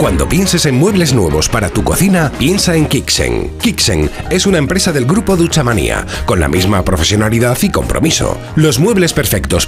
Cuando pienses en muebles nuevos para tu cocina, piensa en Kixen. Kixen es una empresa del grupo Duchamanía, con la misma profesionalidad y compromiso. Los muebles perfectos